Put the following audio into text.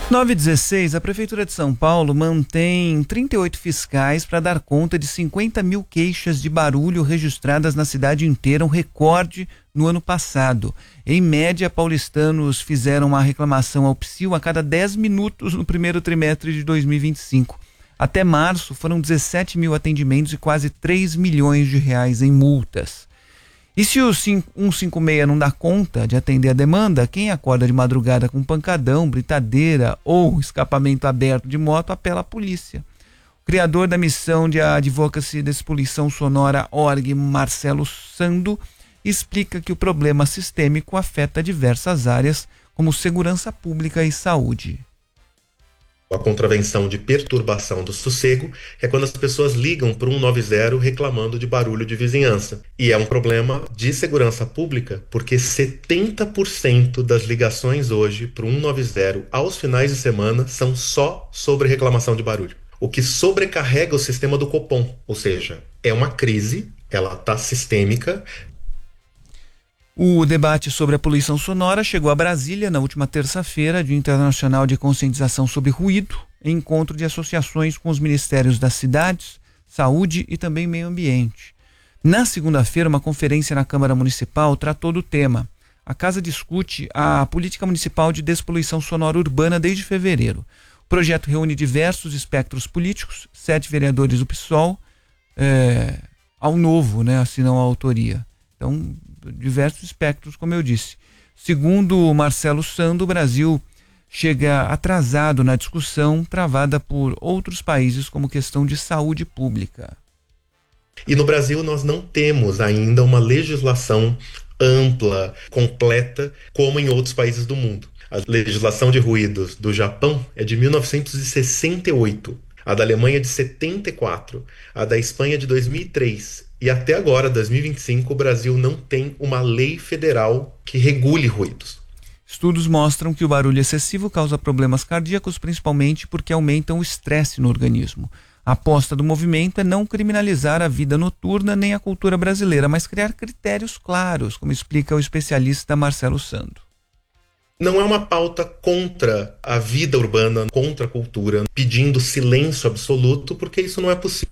9:16, a Prefeitura de São Paulo mantém 38 fiscais para dar conta de 50 mil queixas de barulho registradas na cidade inteira, um recorde no ano passado. Em média, paulistanos fizeram uma reclamação ao PSIL a cada 10 minutos no primeiro trimestre de 2025. Até março, foram 17 mil atendimentos e quase 3 milhões de reais em multas. E se o 156 não dá conta de atender a demanda, quem acorda de madrugada com pancadão, britadeira ou escapamento aberto de moto apela à polícia. O criador da missão de Advocacy Despoluição Sonora Org, Marcelo Sando, explica que o problema sistêmico afeta diversas áreas, como segurança pública e saúde. A contravenção de perturbação do sossego é quando as pessoas ligam para o 190 reclamando de barulho de vizinhança. E é um problema de segurança pública porque 70% das ligações hoje para o 190 aos finais de semana são só sobre reclamação de barulho. O que sobrecarrega o sistema do Copom, ou seja, é uma crise, ela está sistêmica. O debate sobre a poluição sonora chegou a Brasília na última terça-feira, Dia Internacional de Conscientização sobre Ruído, encontro de associações com os ministérios das cidades, saúde e também meio ambiente. Na segunda-feira, uma conferência na Câmara Municipal tratou do tema. A casa discute a política municipal de despoluição sonora urbana desde fevereiro. O projeto reúne diversos espectros políticos, 7 vereadores do PSOL, ao novo, assinam a autoria. Então, diversos espectros, como eu disse. Segundo o Marcelo Sando, o Brasil chega atrasado na discussão travada por outros países como questão de saúde pública. E no Brasil nós não temos ainda uma legislação ampla, completa, como em outros países do mundo. A legislação de ruídos do Japão é de 1968, a da Alemanha de 74, a da Espanha de 2003. E até agora, 2025, o Brasil não tem uma lei federal que regule ruídos. Estudos mostram que o barulho excessivo causa problemas cardíacos, principalmente porque aumenta o estresse no organismo. A aposta do movimento é não criminalizar a vida noturna nem a cultura brasileira, mas criar critérios claros, como explica o especialista Marcelo Sando. Não é uma pauta contra a vida urbana, contra a cultura, pedindo silêncio absoluto, porque isso não é possível.